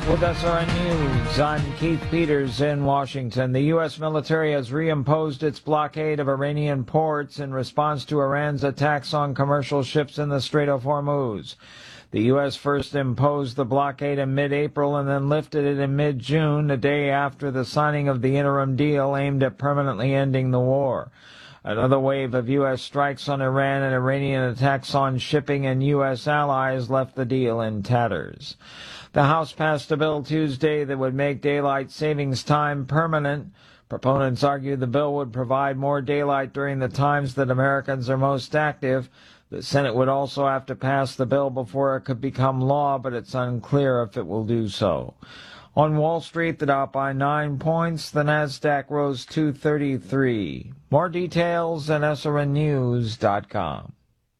With SRN News, I'm Keith Peters in Washington. The U.S. military has reimposed its blockade of Iranian ports in response to Iran's attacks on commercial ships in the Strait of Hormuz. The U.S. first imposed the blockade in mid-April and then lifted it in mid-June, a day after the signing of the interim deal aimed at permanently ending the war. Another wave of U.S. strikes on Iran and Iranian attacks on shipping and U.S. allies left the deal in tatters. The House passed a bill Tuesday that would make daylight savings time permanent. Proponents argue the bill would provide more daylight during the times that Americans are most active. The Senate would also have to pass the bill before it could become law, but it's unclear if it will do so. On Wall Street, the Dow up by 9 points. The Nasdaq rose 233. More details at srnnews.com.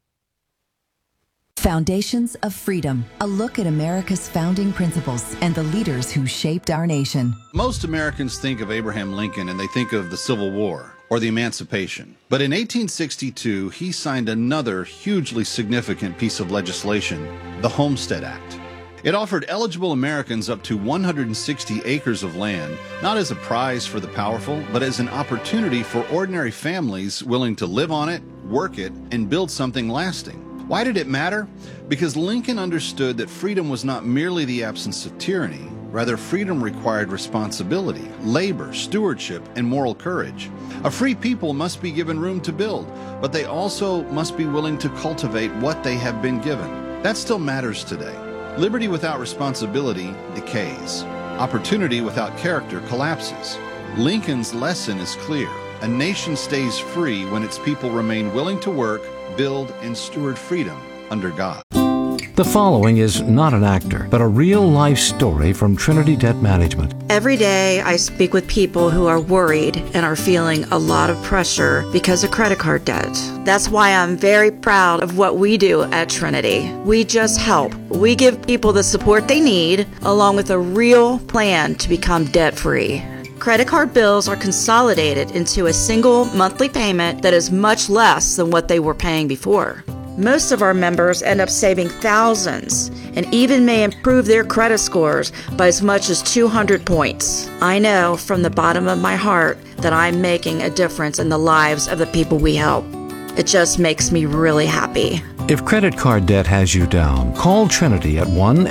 Foundations of Freedom, a look at America's founding principles and the leaders who shaped our nation. Most Americans think of Abraham Lincoln and they think of the Civil War or the Emancipation. But in 1862, he signed another hugely significant piece of legislation, the Homestead Act. It offered eligible Americans up to 160 acres of land, not as a prize for the powerful, but as an opportunity for ordinary families willing to live on it, work it, and build something lasting. Why did it matter? Because Lincoln understood that freedom was not merely the absence of tyranny. Rather, freedom required responsibility, labor, stewardship, and moral courage. A free people must be given room to build, but they also must be willing to cultivate what they have been given. That still matters today. Liberty without responsibility decays. Opportunity without character collapses. Lincoln's lesson is clear. A nation stays free when its people remain willing to work, build, and steward freedom under God. The following is not an actor, but a real-life story from Trinity Debt Management. Every day I speak with people who are worried and are feeling a lot of pressure because of credit card debt. That's why I'm very proud of what we do at Trinity. We just help. We give people the support they need, along with a real plan to become debt-free. Credit card bills are consolidated into a single monthly payment that is much less than what they were paying before. Most of our members end up saving thousands and even may improve their credit scores by as much as 200 points. I know from the bottom of my heart that I'm making a difference in the lives of the people we help. It just makes me really happy. If credit card debt has you down, call Trinity at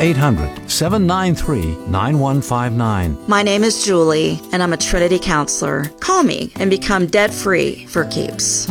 1-800-793-9159. My name is Julie, and I'm a Trinity counselor. Call me and become debt-free for keeps.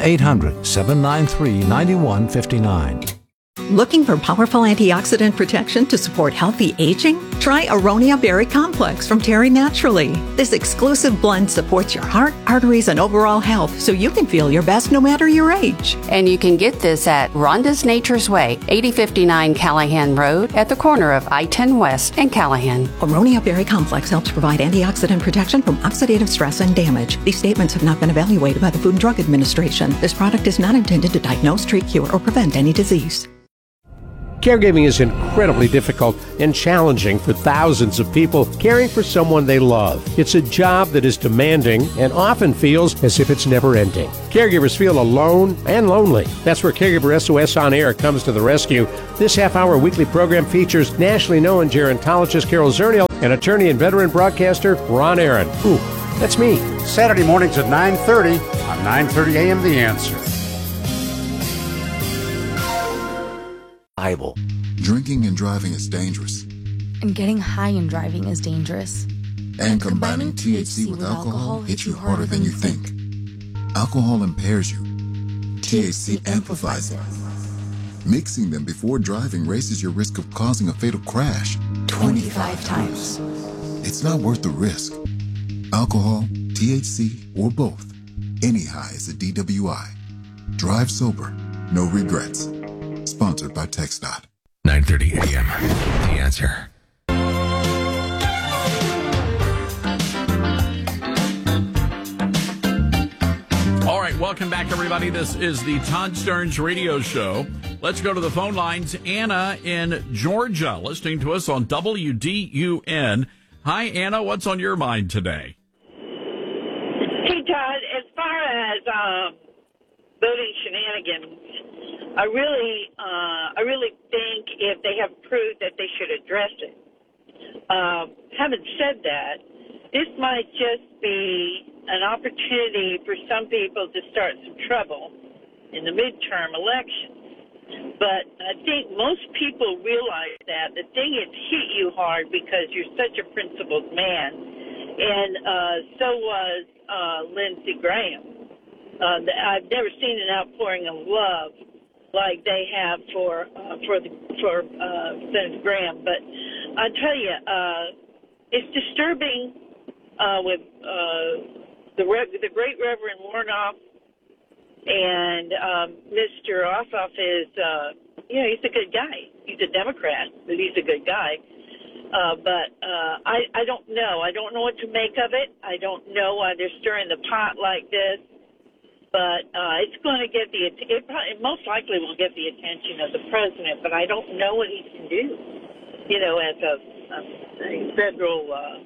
1-800-793-9159. Looking for powerful antioxidant protection to support healthy aging? Try Aronia Berry Complex from Terry Naturally. This exclusive blend supports your heart, arteries, and overall health so you can feel your best no matter your age. And you can get this at Rhonda's Nature's Way, 8059 Callahan Road at the corner of I-10 West and Callahan. Aronia Berry Complex helps provide antioxidant protection from oxidative stress and damage. These statements have not been evaluated by the Food and Drug Administration. This product is not intended to diagnose, treat, cure, or prevent any disease. Caregiving is incredibly difficult and challenging for thousands of people caring for someone they love. It's a job that is demanding and often feels as if it's never ending. Caregivers feel alone and lonely. That's where Caregiver SOS On Air comes to the rescue. This half-hour weekly program features nationally known gerontologist Carol Zernial and attorney and veteran broadcaster Ron Aaron. Ooh, that's me. Saturday mornings at 9:30 on 9:30 a.m. The Answer. Bible. Drinking and driving is dangerous. And getting high and driving is dangerous. And combining THC with alcohol hits you harder than you think. Alcohol impairs you. THC amplifies it. Mixing them before driving raises your risk of causing a fatal crash 25 times. It's not worth the risk. Alcohol, THC, or both. Any high is a DWI. Drive sober. No regrets. Sponsored by TxDOT. 9:30 a.m. The Answer. All right, welcome back, everybody. This is the Todd Stearns Radio Show. Let's go to the phone lines. Anna in Georgia, listening to us on WDUN. Hi, Anna. What's on your mind today? Hey, Todd. As far as voting shenanigans, I really think if they have proof that they should address it. Having said that, this might just be an opportunity for some people to start some trouble in the midterm elections. But I think most people realize that the thing has hit you hard because you're such a principled man, and so was Lindsey Graham. I've never seen an outpouring of love like they have for Senator Graham. But I tell you, it's disturbing with the Great Reverend Warnock and Mr. Ossoff is, he's a good guy. He's a Democrat, but he's a good guy. But I don't know. I don't know what to make of it. I don't know why they're stirring the pot like this. But it's going to get it most likely will get the attention of the president. But I don't know what he can do. As a federal,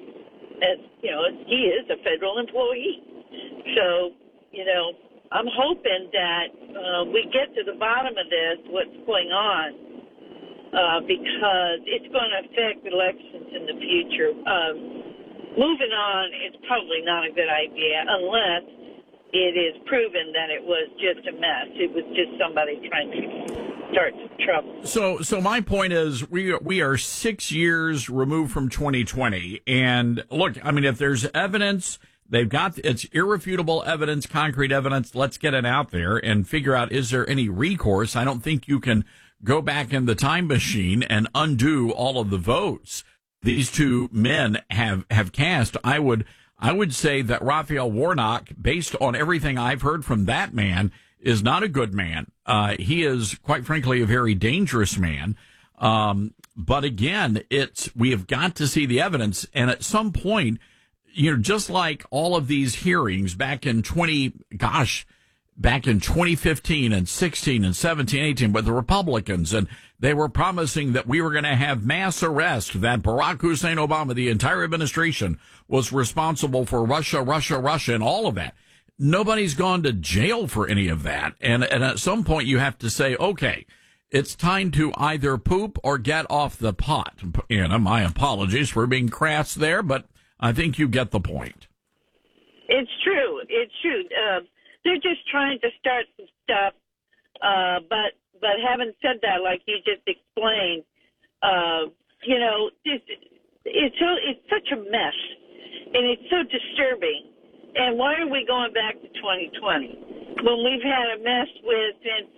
he is a federal employee. So, I'm hoping that we get to the bottom of this, what's going on, because it's going to affect elections in the future. Moving on is probably not a good idea unless it is proven that it was just a mess. It was just somebody trying to start some trouble. So my point is we are 6 years removed from 2020. And look, I mean, if there's evidence, it's irrefutable evidence, concrete evidence. Let's get it out there and figure out, is there any recourse? I don't think you can go back in the time machine and undo all of the votes these two men have cast. I would say that Raphael Warnock, based on everything I've heard from that man, is not a good man. He is, quite frankly, a very dangerous man. But again, we have got to see the evidence. And at some point, just like all of these hearings back in 2015 and 16 and 17, 18 with the Republicans, and they were promising that we were going to have mass arrest, that Barack Hussein Obama, the entire administration, was responsible for Russia, and all of that. Nobody's gone to jail for any of that. And at some point you have to say, okay, it's time to either poop or get off the pot. Anna, my apologies for being crass there, but I think you get the point. It's true. They're just trying to start some stuff, but having said that, like you just explained, it's such a mess, and it's so disturbing. And why are we going back to 2020 when we've had a mess since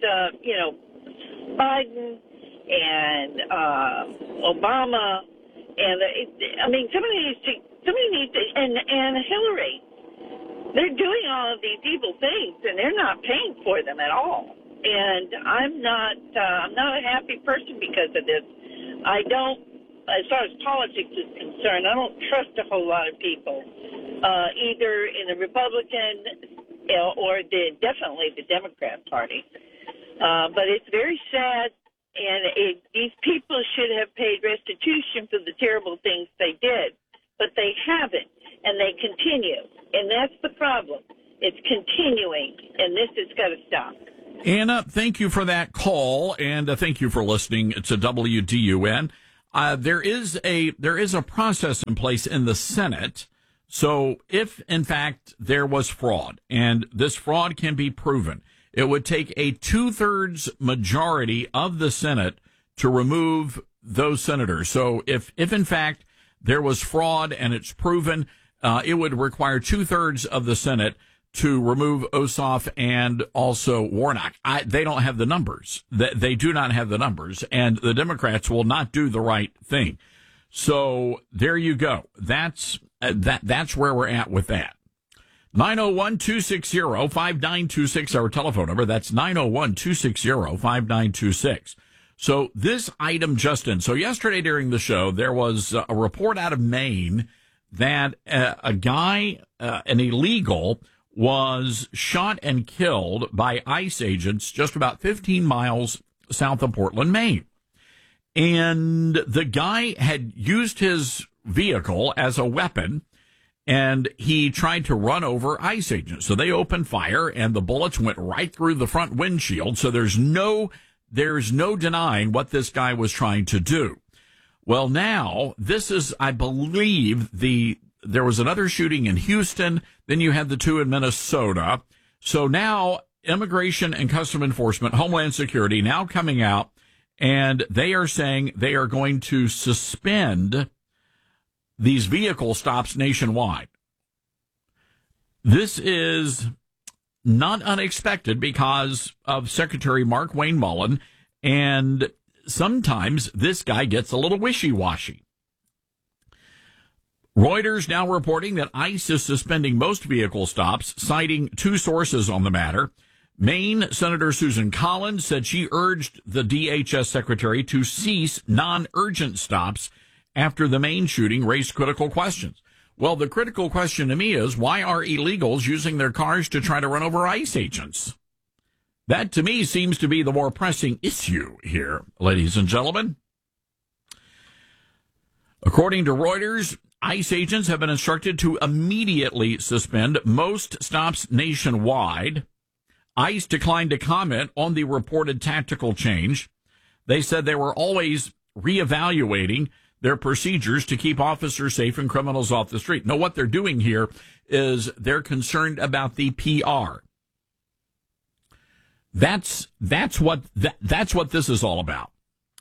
Biden and Obama, and somebody needs to, and Hillary. They're doing all of these evil things, and they're not paying for them at all. And I'm not a happy person because of this. I don't, as far as politics is concerned, I don't trust a whole lot of people, either in the Republican or definitely the Democrat Party. But it's very sad, and these people should have paid restitution for the terrible things they did, but they haven't, and they continue. And that's the problem. It's continuing, and this has got to stop. Anna, thank you for that call, and thank you for listening to WDUN. There is a process in place in the Senate. So if, in fact, there was fraud, and this fraud can be proven, it would take a 2/3 majority of the Senate to remove those senators. So if in fact there was fraud and it's proven, it would require 2/3 of the Senate to remove Ossoff and also Warnock. They don't have the numbers. They do not have the numbers, and the Democrats will not do the right thing. So there you go. That's where we're at with that. 901-260-5926, our telephone number. That's 901-260-5926. So this item just in. So yesterday during the show, there was a report out of Maine that a guy, an illegal, was shot and killed by ICE agents just about 15 miles south of Portland, Maine. And the guy had used his vehicle as a weapon, and he tried to run over ICE agents. So they opened fire, and the bullets went right through the front windshield. So there's no denying what this guy was trying to do. Well, now, this is, I believe, there was another shooting in Houston, then you had the two in Minnesota. So now, Immigration and Customs Enforcement, Homeland Security, now coming out, and they are saying they are going to suspend these vehicle stops nationwide. This is not unexpected because of Secretary Mark Wayne Mullen, and sometimes this guy gets a little wishy-washy. Reuters now reporting that ICE is suspending most vehicle stops, citing two sources on the matter. Maine Senator Susan Collins said she urged the DHS secretary to cease non-urgent stops after the Maine shooting raised critical questions. Well, the critical question to me is, why are illegals using their cars to try to run over ICE agents? That, to me, seems to be the more pressing issue here, ladies and gentlemen. According to Reuters, ICE agents have been instructed to immediately suspend most stops nationwide. ICE declined to comment on the reported tactical change. They said they were always reevaluating their procedures to keep officers safe and criminals off the street. No, what they're doing here is they're concerned about the PR. That's what this is all about.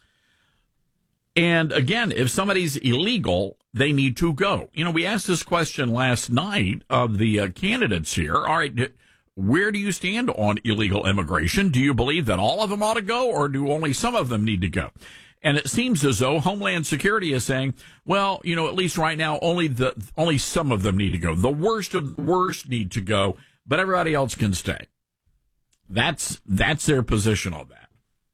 And again, if somebody's illegal, they need to go. You know, we asked this question last night of the candidates here. All right, where do you stand on illegal immigration? Do you believe that all of them ought to go, or do only some of them need to go? And it seems as though Homeland Security is saying, well, you know, at least right now, only some of them need to go. The worst of the worst need to go, but everybody else can stay. That's their position on that.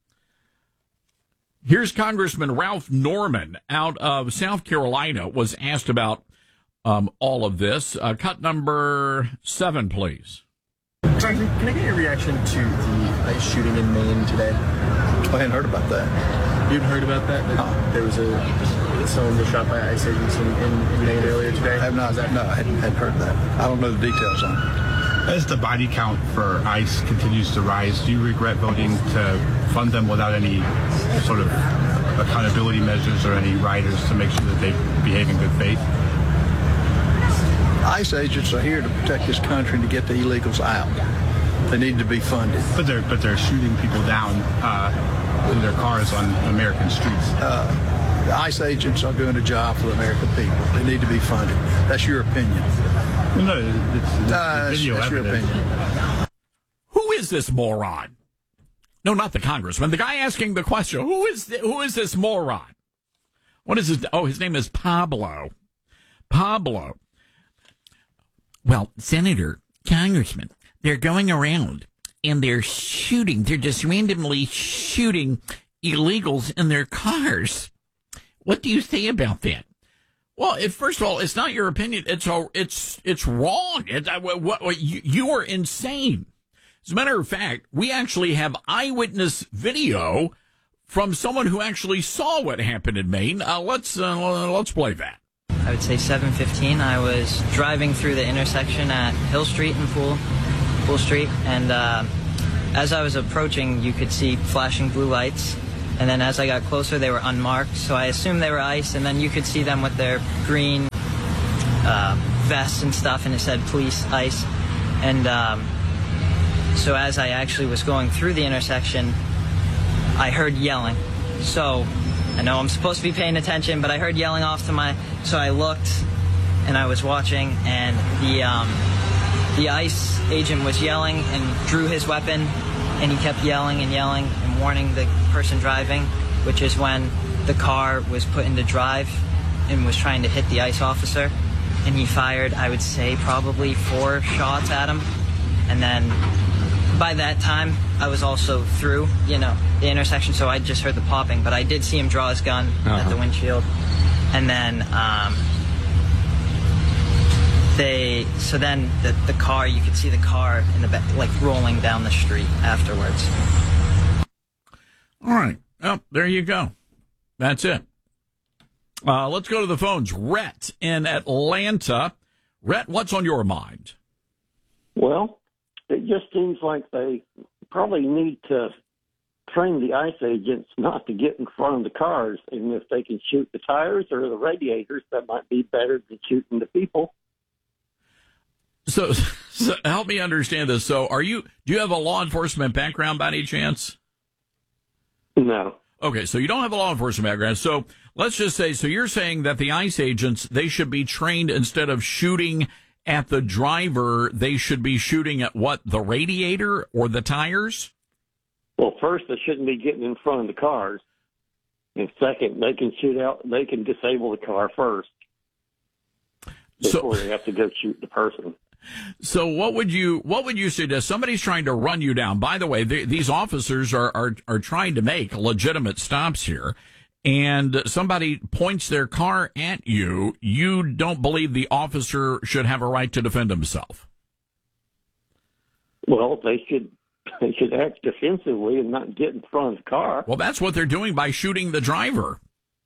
Here's Congressman Ralph Norman out of South Carolina was asked about all of this. Cut number 7, please. Sorry, can I get your reaction to the ICE shooting in Maine today? I hadn't heard about that. You hadn't heard about that? There was someone was shot by ICE agents in Maine earlier today? I have not. No, I hadn't heard that. I don't know the details on it. As the body count for ICE continues to rise, do you regret voting to fund them without any sort of accountability measures or any riders to make sure that they behave in good faith? ICE agents are here to protect this country and to get the illegals out. They need to be funded. But they're shooting people down in their cars on American streets. The ICE agents are doing a job for the American people. They need to be funded. That's your opinion. No, it's video that's your evidence. opinion. Who is this moron? No, not the congressman. The guy asking the question. Who is this moron? What is his? Oh, his name is Pablo. Pablo. Well, Senator, Congressman, they're going around and they're shooting. They're just randomly shooting illegals in their cars. What do you say about that? Well, first of all, it's not your opinion. It's wrong. You are insane. As a matter of fact, we actually have eyewitness video from someone who actually saw what happened in Maine. Let's play that. I would say 7:15. I was driving through the intersection at Hill Street and Pool Street, and as I was approaching, you could see flashing blue lights. And then as I got closer, they were unmarked, so I assumed they were ICE, and then you could see them with their green vests and stuff, and it said police, ICE. And so as I actually was going through the intersection, I heard yelling. So I know I'm supposed to be paying attention, but I heard yelling off to so I looked, and I was watching, and the ICE agent was yelling and drew his weapon, and he kept yelling and yelling and warning the person driving, which is when the car was put into drive and was trying to hit the ICE officer, and he fired, I would say, probably 4 shots at him. And then by that time, I was also through, the intersection, so I just heard the popping, but I did see him draw his gun at the windshield. And then then the car, you could see the car in the back, like rolling down the street afterwards. All right. Well, there you go. That's it. Let's go to the phones. Rhett in Atlanta. Rhett, what's on your mind? Well, it just seems like they probably need to train the ICE agents not to get in front of the cars, and if they can shoot the tires or the radiators, that might be better than shooting the people. So help me understand this. So do you have a law enforcement background by any chance? No. Okay, so you don't have a law enforcement background. So let's just say, so you're saying that the ICE agents, they should be trained, instead of shooting at the driver, they should be shooting at what, the radiator or the tires? Well, first, they shouldn't be getting in front of the cars. And second, they can disable the car first before they have to go shoot the person. So what would you suggest? Somebody's trying to run you down. By the way, these officers are trying to make legitimate stops here, and somebody points their car at you. You don't believe the officer should have a right to defend himself? Well, they should act defensively and not get in front of the car. Well, that's what they're doing by shooting the driver.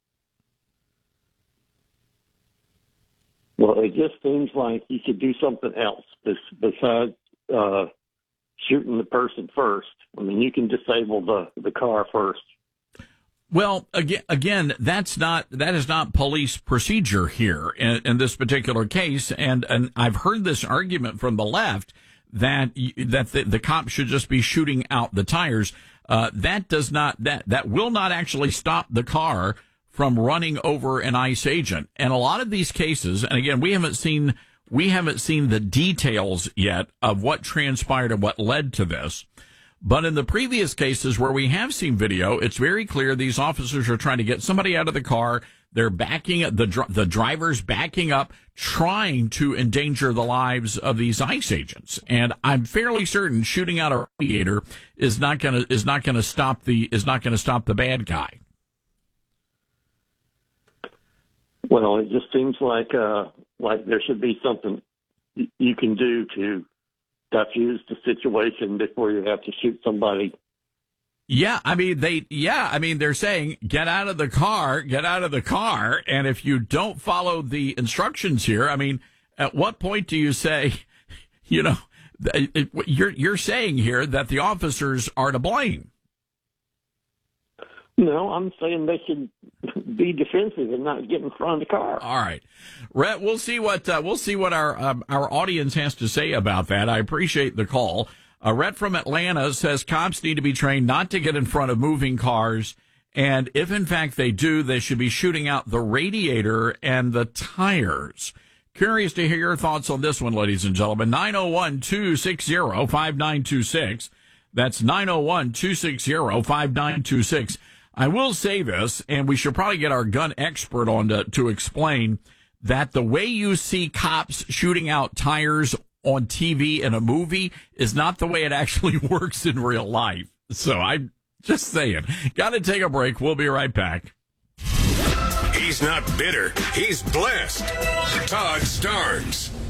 Well, it just seems like you could do something else besides shooting the person first. I mean, you can disable the car first. Well, again, that is not police procedure here in this particular case, and I've heard this argument from the left that the cop should just be shooting out the tires. That will not actually stop the car from running over an ICE agent. And a lot of these cases, and again, we haven't seen the details yet of what transpired and what led to this. But in the previous cases where we have seen video, it's very clear these officers are trying to get somebody out of the car. They're backing up, the driver's backing up, trying to endanger the lives of these ICE agents. And I'm fairly certain shooting out a radiator is not going to stop the bad guy. Well, it just seems like there should be something you can do to diffuse the situation before you have to shoot somebody. Yeah, I mean they're saying get out of the car, and if you don't follow the instructions here, I mean, at what point do you say, you're saying here that the officers are to blame? No, I'm saying they should be defensive and not get in front of the car. All right, Rhett, we'll see what our audience has to say about that. I appreciate the call. Rhett from Atlanta says cops need to be trained not to get in front of moving cars, and if in fact they do, they should be shooting out the radiator and the tires. Curious to hear your thoughts on this one, ladies and gentlemen. 901-260-5926. That's 901-260-5926. I will say this, and we should probably get our gun expert on to explain that the way you see cops shooting out tires on TV in a movie is not the way it actually works in real life. So I'm just saying. Got to take a break. We'll be right back. He's not bitter. He's blessed. Todd Starnes.